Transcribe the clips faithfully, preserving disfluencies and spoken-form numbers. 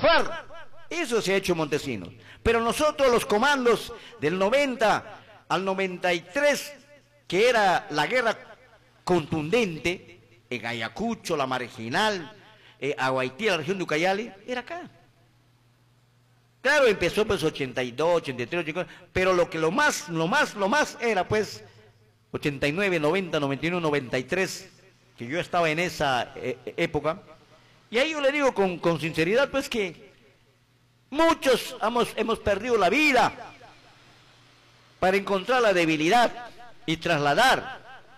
FARC. Eso se ha hecho Montesinos. Pero nosotros los comandos del noventa al noventa y tres, que era la guerra contundente, en Ayacucho, la Marginal, eh, Aguaití, la región de Ucayali, era acá. Claro, empezó pues ochenta y dos, ochenta y tres, ochenta y cuatro, pero lo que lo más, lo más, lo más era pues ochenta y nueve, noventa, noventa y uno, noventa y tres, que yo estaba en esa eh, época. Y ahí yo le digo con, con sinceridad pues que muchos hemos, hemos perdido la vida para encontrar la debilidad y trasladar.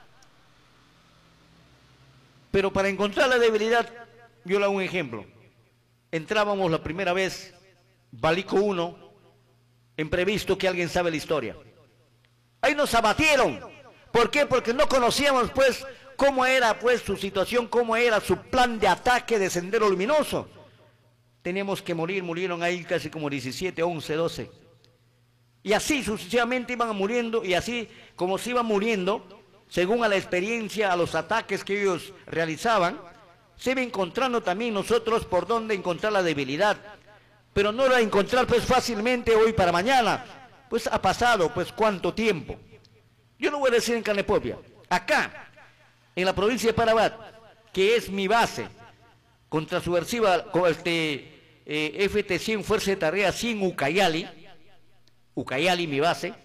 Pero para encontrar la debilidad, yo le hago un ejemplo. Entrábamos la primera vez, Balico uno, en previsto que alguien sabe la historia. Ahí nos abatieron. ¿Por qué? Porque no conocíamos pues cómo era pues su situación, cómo era su plan de ataque de Sendero Luminoso. Teníamos que morir, murieron ahí casi como diecisiete, once, doce. Y así sucesivamente iban muriendo, y así como se iban muriendo, según a la experiencia, a los ataques que ellos realizaban, se iba encontrando también nosotros por dónde encontrar la debilidad. Pero no la encontrar pues fácilmente hoy para mañana, pues ha pasado pues cuánto tiempo. Yo lo voy a decir en carne propia. Acá, en la provincia de Parabat, que es mi base contrasubversiva, con este eh, F T cien, Fuerza de Tarea cien Ucayali, Ucayali mi base,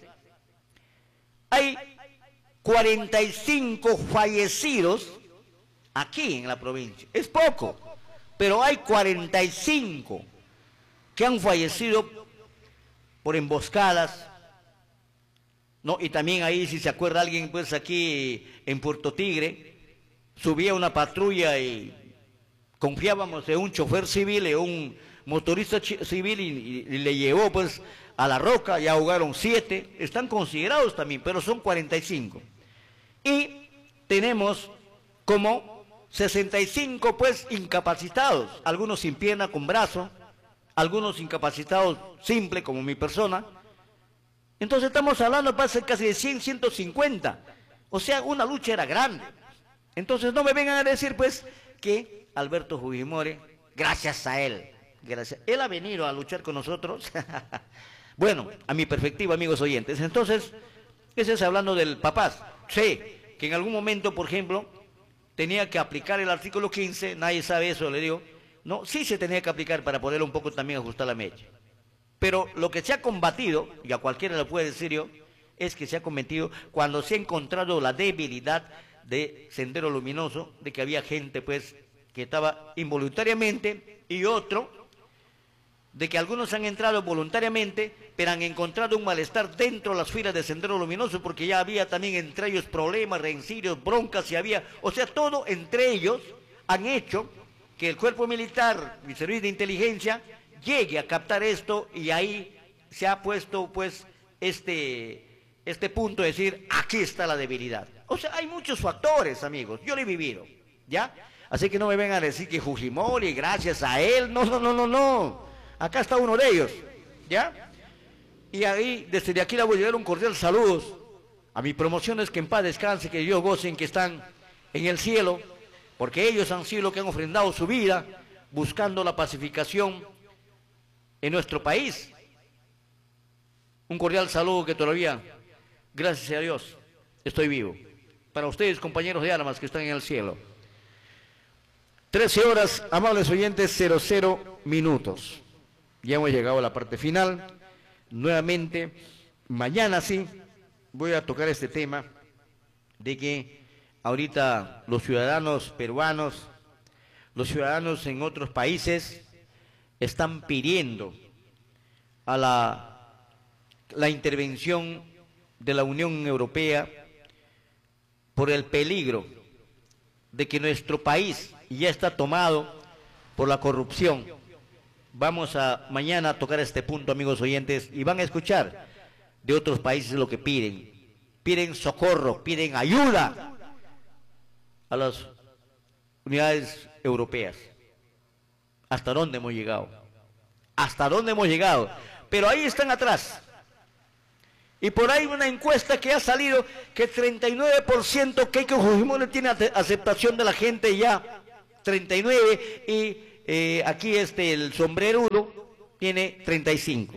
hay cuarenta y cinco fallecidos aquí en la provincia. Es poco, pero hay cuarenta y cinco que han fallecido por emboscadas, ¿no? Y también ahí, si se acuerda alguien, pues aquí en Puerto Tigre, subía una patrulla y confiábamos en un chofer civil, en un motorista civil, y, y le llevó pues a la roca, y ahogaron siete. Están considerados también, pero son cuarenta y cinco. Y tenemos como sesenta y cinco pues incapacitados, algunos sin pierna, con brazo, algunos incapacitados simple, como mi persona. Entonces estamos hablando de casi de cien, ciento cincuenta. O sea, una lucha era grande. Entonces no me vengan a decir pues que Alberto Fujimori, gracias a él, gracias, él ha venido a luchar con nosotros. Bueno, a mi perspectiva, amigos oyentes. Entonces, ese es hablando del papás. Sé que en algún momento, por ejemplo, tenía que aplicar el artículo quince, nadie sabe eso, le digo. No, sí se tenía que aplicar para poder un poco también ajustar la mecha. Pero lo que se ha combatido, y a cualquiera le puede decir yo, es que se ha cometido cuando se ha encontrado la debilidad de Sendero Luminoso, de que había gente pues que estaba involuntariamente, y otro, de que algunos han entrado voluntariamente, pero han encontrado un malestar dentro de las filas de Sendero Luminoso, porque ya había también entre ellos problemas, rencillos, broncas, y había, o sea, todo entre ellos han hecho que el cuerpo militar, mi servicio de inteligencia, llegue a captar esto, y ahí se ha puesto pues este, este punto de decir, aquí está la debilidad. O sea, hay muchos factores, amigos, yo lo he vivido, ¿ya? Así que no me vengan a decir que Fujimori, gracias a él, no, no, no, no, no, acá está uno de ellos, ¿ya? Y ahí, desde aquí le voy a llevar un cordial saludo a mis promociones, que en paz descanse, que Dios gocen, que están en el cielo, porque ellos han sido los que han ofrendado su vida, buscando la pacificación en nuestro país. Un cordial saludo, que todavía, gracias a Dios, estoy vivo. Para ustedes, compañeros de armas que están en el cielo. trece horas, amables oyentes, cero cero minutos. Ya hemos llegado a la parte final. Nuevamente, mañana sí, voy a tocar este tema de que ahorita los ciudadanos peruanos, los ciudadanos en otros países, están pidiendo a la, la intervención de la Unión Europea por el peligro de que nuestro país ya está tomado por la corrupción. Vamos a mañana a tocar este punto, amigos oyentes, y van a escuchar de otros países lo que piden. Piden socorro, piden ayuda a las unidades europeas. ¿Hasta dónde hemos llegado? ¿Hasta dónde hemos llegado? Pero ahí están atrás. Y por ahí una encuesta que ha salido que treinta y nueve por ciento Keiko Fujimori tiene aceptación de la gente ya. treinta y nueve por ciento y eh, aquí este, el sombrerudo tiene treinta y cinco.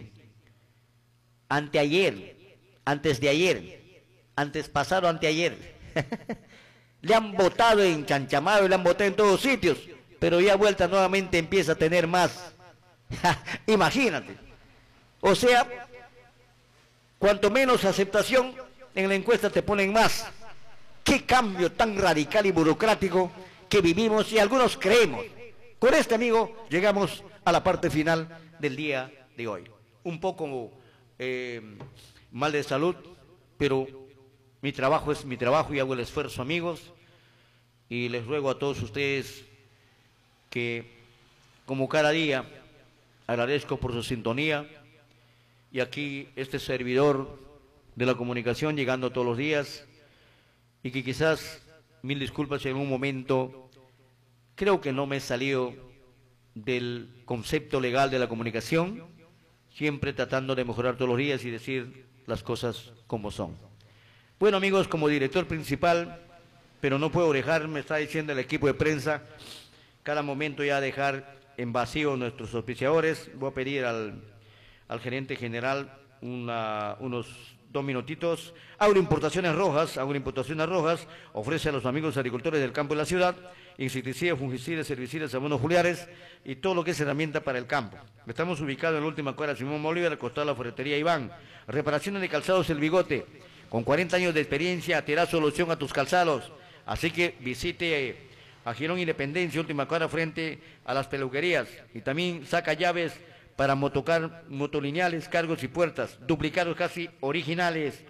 Anteayer, antes de ayer, antes pasado, anteayer. Le han votado en Chanchamado y le han votado en todos sitios, pero ya vuelta nuevamente empieza a tener más. Imagínate. O sea, cuanto menos aceptación en la encuesta te ponen más. Qué cambio tan radical y burocrático que vivimos y algunos creemos. Con este amigo llegamos a la parte final del día de hoy. Un poco eh, mal de salud, pero mi trabajo es mi trabajo y hago el esfuerzo, amigos. Y les ruego a todos ustedes que, como cada día, agradezco por su sintonía. Y aquí este servidor de la comunicación llegando todos los días. Y que quizás, mil disculpas en un momento, creo que no me he salido del concepto legal de la comunicación, siempre tratando de mejorar todos los días y decir las cosas como son. Bueno, amigos, como director principal, pero no puedo dejar, me está diciendo el equipo de prensa, cada momento ya dejar en vacío nuestros auspiciadores. Voy a pedir al, al gerente general una, unos dos minutitos. Agroimportaciones Rojas, Agroimportaciones Rojas ofrece a los amigos agricultores del campo y la ciudad insecticidas, fungicidas, herbicidas, abonos foliares y todo lo que es herramienta para el campo. Estamos ubicados en la última cuadra Simón Bolívar, al costado de la ferretería Iván. Reparaciones de calzados El Bigote, con cuarenta años de experiencia, te da solución a tus calzados. Así que visite a Girón Independencia, última cuadra frente a las peluquerías. Y también saca llaves para motocar, motolineales, cargos y puertas, duplicados casi originales.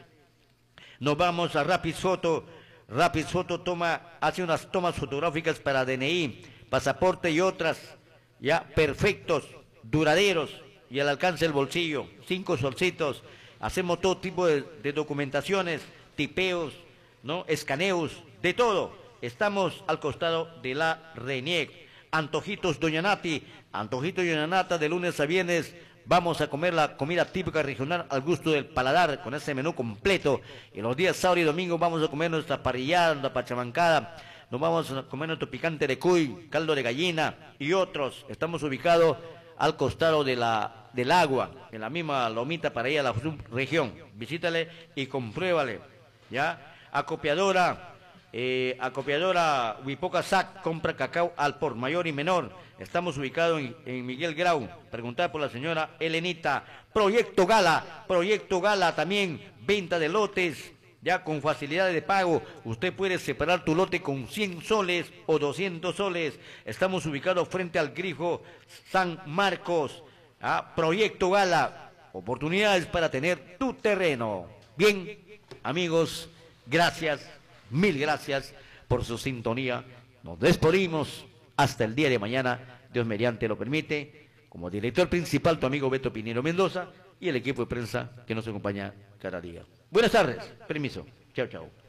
Nos vamos a Rapid Photo. Rapid Photo toma, hace unas tomas fotográficas para D N I, pasaporte y otras, ya perfectos, duraderos y al alcance del bolsillo. Cinco solcitos. Hacemos todo tipo de, de documentaciones, tipeos, ¿no? Escaneos, de todo. Estamos al costado de la RENIEC. Antojitos Doña Nati, Antojitos Doña Nata, de lunes a viernes vamos a comer la comida típica regional al gusto del paladar, con ese menú completo. Y los días sábado y domingo vamos a comer nuestra parrillada, nuestra pachamancada, nos vamos a comer nuestro picante de cuy, caldo de gallina y otros. Estamos ubicados al costado de la, del agua, en la misma lomita para ir a la subregión. Visítale y compruébale, ¿ya? Acopiadora. Eh, acopiadora Huipoca S A C, compra cacao al por mayor y menor. Estamos ubicados en, en Miguel Grau. Preguntada por la señora Elenita. Proyecto Gala, Proyecto Gala también, venta de lotes, ya con facilidades de pago. Usted puede separar tu lote con cien soles o doscientos soles. Estamos ubicados frente al Grifo San Marcos. Ah, Proyecto Gala, oportunidades para tener tu terreno. Bien, amigos, gracias. Mil gracias por su sintonía. Nos despedimos hasta el día de mañana. Dios mediante lo permite. Como director principal, tu amigo Beto Pinero Mendoza y el equipo de prensa que nos acompaña cada día. Buenas tardes. Permiso. Chao, chao.